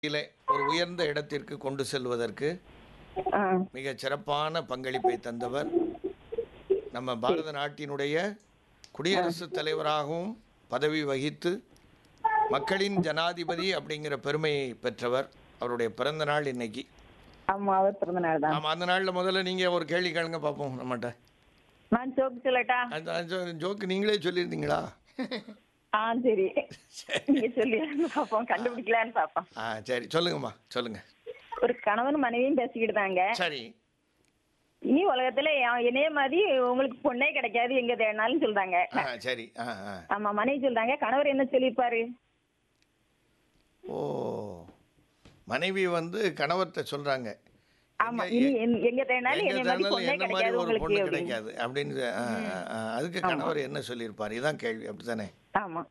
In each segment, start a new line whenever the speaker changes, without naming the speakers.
இதிலே ஒரு உயர்ந்த இடத்திற்கு கொண்டு செல்வதற்கு
ஆ,
மிகச் சிறப்பான பங்களிப்பை தந்தவர் நம்ம பாரத நாட்டினுடைய குடியரசுத் தலைவராகவும் பதவி வகித்து மக்களின் ஜனாதிபதி அப்படிங்கிற பெருமையை பெற்றவர். அவருடைய பிறந்த நாள் இன்னைக்கு.
ஆமா அவர் பிறந்த நாள் தான்.
ஆமாம், அந்த நாளில் முதல்ல நீங்கள் ஒரு கேள்வி கேளுங்க பார்ப்போம் நம்மகிட்ட.
நான் ஜோக் சொல்லட்டா?
அந்த ஜோக்கு நீங்களே சொல்லியிருந்தீங்களா?
சரி, நீங்க சொல்லி பாப்போம், கண்டுபிடிக்கலான்னு பாப்போம்.
சரி, சொல்லுங்கம்மா, சொல்லுங்கள்.
ஒரு கணவன் மனைவியும் பேசிக்கிட்டு தாங்க.
சரி.
இனி உலகத்துல என்னைய மாதிரி உங்களுக்கு பொண்ணே கிடைக்காது எங்க தேடினாலும் சொல்றாங்க.
சரி.
ஆமா, மனைவி சொல்றாங்க, கணவர் என்ன சொல்லியிருப்பாரு?
ஓ, மனைவி வந்து கணவர்கிட்ட சொல்கிறாங்க,
ஆமா, இனி எங்க தேடினாலும் என்னைய மாதிரி பொண்ணே
என்ன மாதிரி
கிடைக்காது
ஒரு பொண்ணு
உங்களுக்கு.
கிடைக்காது அப்படின்னு. அதுக்கு கணவர் என்ன சொல்லியிருப்பார்? இதான் கேள்வி, அப்படித்தானே?
ஆமா,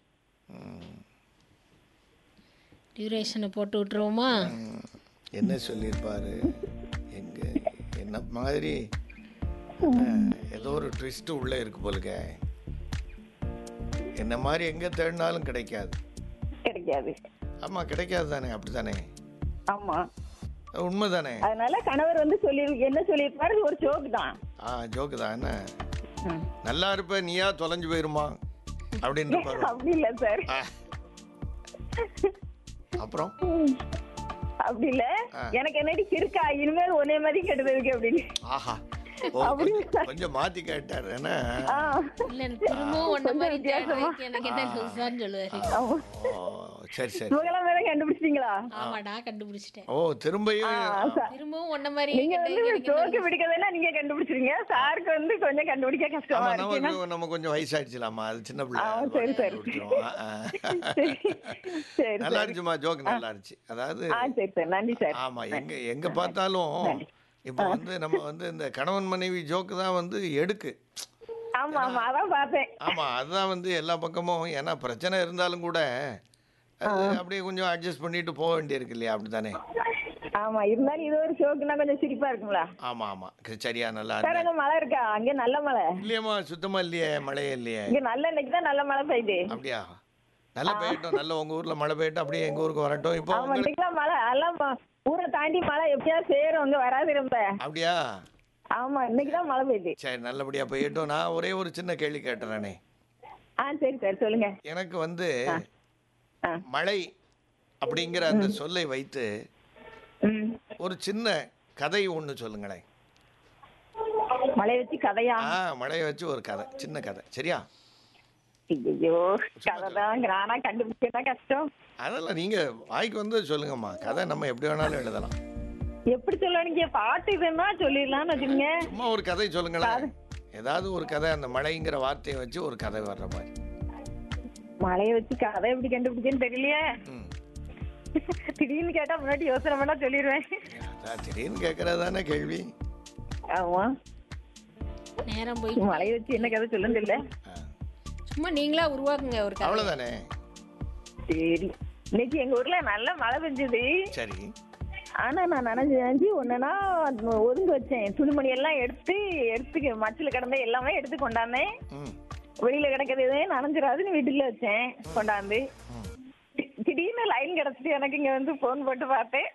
டியூரேஷனை போட்டு விட்டுருவோமா?
என்ன சொல்லியிருப்பாரு? எங்க என்ன மாதிரி ஏதோ ஒரு ட்விஸ்ட் உள்ளே இருக்கு போலுக்க. என்ன மாதிரி எங்கே தேடினாலும் கிடைக்காது.
கிடைக்காது.
ஆமாம், கிடைக்காது தானே, அப்படித்தானே?
ஆமா,
உண்மை தானே?
அதனால கணவர் வந்து என்ன சொல்லியிருப்பாரு? ஒரு ஜோக் தான்.
ஜோக்கு தான். என்ன, நல்லா இருப்ப நீயா தொலைஞ்சு போயிருமா அப்படின்னு இருப்பாரு.
அப்படி இல்ல சார்.
அப்புறம்
அப்படி இல்ல, எனக்கு என்னடி இருக்கா இனிமேல் ஒன்னே மாதிரி கெடுதலுக்கு அப்படின்னு.
ஆஹா, கொஞ்சம் மாத்தி கேட்டார். என்ன,
இல்ல திரும்பவும் ஒன்ன மாதிரி தேடுறதுக்கு எனக்கு என்ன லூசான்னு சொல்லுவாரு.
சரி சரி.
இவங்கெல்லாம் வேற கண்டுபிடிச்சிட்டீங்களா?
ஆமாடா, கண்டுபிடிச்சிட்டேன். திரும்பவும் ஒன்ன மாதிரி
நீங்க வந்து ஜோக்கு பிடிக்கிறதுனா நீங்க கண்டுபிடிச்சிருங்க. சாருக்கு வந்து கொஞ்சம் கண்டுபிடிக்க கஷ்டமா இருக்கு.
நம்ம கொஞ்சம் வயசாயிடுச்சுலாமா, அது சின்ன பிள்ளை.
சரி சரி சரி,
நல்லா இருந்துச்சுமா, ஜோக் நல்லா இருந்துச்சு. அதாவது
சரி சார், நன்றி சார்.
ஆமா, எங்க பார்த்தாலும் இப்போ வந்து நம்ம வந்து இந்த கணவன் மனைவி ஜோக்கு தான் வந்து எடுக்கு.
ஆமா ஆமா, அதான் பார்த்தேன்.
ஆமா, அதுதான் வந்து எல்லா பக்கமும். ஏன்னா பிரச்சனை இருந்தாலும் கூட அது அப்படியே கொஞ்சம் அட்ஜஸ்ட் பண்ணிட்டு போக வேண்டியிருக்கு இல்லையா, அப்படித்தானே?
ஆமா, இருந்தாலும் இது ஒரு ஜோக்குனா கொஞ்சம் சிரிப்பா இருக்குங்களா?
ஆமா ஆமா, சரியா, நல்லா
சார், அங்க மழை இருக்கா? அங்க நல்ல மழை
இல்லையம்மா, சுத்தமா இல்லையே, மழையே இல்லையே.
இங்க நல்ல இன்னைக்கு தான் நல்ல மழை பெய்யுது.
அப்படியா? நல்லா பெய்யட்டும், நல்ல உங்க ஊர்ல மழை பெய்யட்டும், அப்படியே எங்க ஊருக்கு வரட்டும். இப்போ
ஆமா, இன்னைக்குலாம் மழை எல்லாம் ஊரை தாண்டி மழை எப்படியாவது சேரும், அங்க வராது ரொம்ப.
அப்படியா?
ஆமா, இன்னைக்கு தான் மழை பெய்யுது.
சரி, நல்லபடியா பெய்யட்டும். நான் ஒரே ஒரு சின்ன கேள்வி கேட்டுறேனே.
சரி சார், சொல்லுங்க.
எனக்கு வந்து மழை அப்படிங்கிற அந்த சொல்லை வைத்து ஒரு சின்ன கதை ஒன்று சொல்லுங்களேன்.
மழையை வச்சு கதையா?
மழையை வச்சு ஒரு கதை, சின்ன கதை, சரியா?
ஐயோ, கதை தான் நானா கண்டுபிடிச்சா கஷ்டம்.
அதெல்லாம் நீங்க வாய்க்கு வந்து சொல்லுங்கம்மா. கதை நம்ம எப்படி வேணாலும் எழுதலாம்.
எப்படி சொல்லுவீங்க? பாட்டு இதுன்னா சொல்லிடலாம்னு வச்சுக்கோங்க.
சும்மா ஒரு கதை சொல்லுங்களேன். ஏதாவது ஒரு கதை, அந்த மழைங்கிற வார்த்தையை வச்சு ஒரு கதை வர்ற மாதிரி.
மழையை வச்சு கதை எப்படி கண்டுபிடிச்சேன்னு தெரியலையே. திடீர்னு கேட்டா முன்னாடி யோசனை பண்ணா சொல்லிடுவேன்.
திடீர்னு கேட்கறது தானே கேள்வி.
ஆமா,
நேரம் போய்
மழையை வச்சு என்ன கதை சொல்லுன்னு தெரியல.
சும்மா நீங்களா உருவாக்குங்க ஒரு கதை.
அவ்வளவுதானே?
சரி, இன்னைக்கு எங்க ஊர்ல நல்ல மழை பெஞ்சது.
சரி.
ஆனா நான் நனைஞ்சு ஒண்ணுனா ஒதுங்க வச்சேன். துணிமணி எல்லாம் எடுத்து மச்சில கிடந்த எல்லாமே எடுத்து கொண்டாந்தேன். வெளியில கிடக்கிறது நனைஞ்சிடாதுன்னு வீட்டுல வச்சேன் கொண்டாந்து. திடீர்னு லைன் கிடைச்சிட்டு எனக்கு இங்க வந்து போன் போட்டு பார்த்தேன்.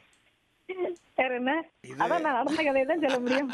வேற என்ன, அதான் நான் நடந்த கதையை தான் சொல்ல முடியும்.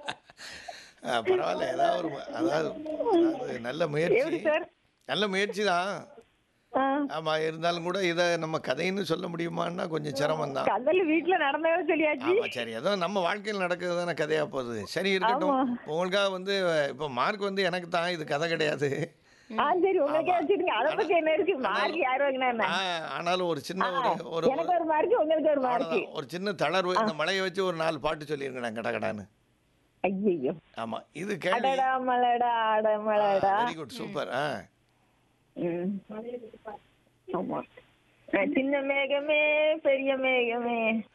பரவாயில்ல, ஏதாவது அதாவது நல்ல முயற்சி. நல்ல முயற்சி தான். ஆமா, இருந்தாலும் கூட இதை நம்ம கதைன்னு சொல்ல முடியுமான்னா கொஞ்சம் சிரமம் தான்.
கதல் வீட்டுல நடந்ததை சொல்லியாச்சு.
சரி, ஏதோ நம்ம வாழ்க்கையில் நடக்கிறது தானே கதையா போகுது. சரி, இருக்கட்டும். உங்களுக்காக வந்து இப்போ மார்க் வந்து எனக்கு தான், இது கதை கிடையாது.
சரி, உங்களுக்கே வச்சிருங்க. அதை பத்தி என்ன இருக்கு? மார்க் யாரு வாங்கினா?
ஆனாலும் ஒரு சின்ன ஒரு
எனக்கு ஒரு மார்க், உங்களுக்கு ஒரு மார்க்.
ஒரு சின்ன தளர்வு. இந்த மழையை வச்சு ஒரு 4 பாட்டு சொல்லிருங்க கடகடான்னு.
ஐயோ,
ஆமா, இது கேள்வி.
அடடா மலடா அட மலடா.
Very good, super.
ஆமா, சின்ன மேகமே பெரிய மேகமே.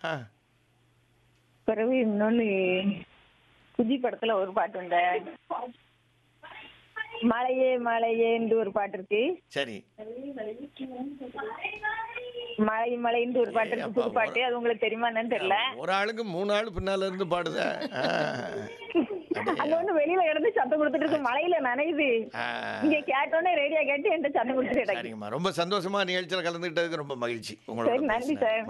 பிறகு இன்னொன்னு குஜி படத்துல ஒரு பாட்டு உண்டு, மலையே மலையேன்னு ஒரு பாட்டு இருக்கு.
சரி.
மலை மலைன்னு ஒரு பாட்டு இருக்கு, புது பாட்டு. அது உங்களுக்கு தெரியுமா என்னன்னு தெரியல.
ஒரு ஆளுக்கு 3 ஆள் பின்னால இருந்து பாடுத.
அங்க வந்து வெளியில கிடந்து சத்தம் கொடுத்துட்டு இருக்கு, மழையில நனையுது. இங்க கேட்டோன்னே ரேடியோ கேட்டு என்கிட்ட சத்தம் கொடுத்துட்டு.
சரிங்கம்மா, ரொம்ப சந்தோஷமா நிகழ்ச்சியில் கலந்துக்கிட்டதுக்கு ரொம்ப மகிழ்ச்சி. உங்களுக்கு
நன்றி சார்.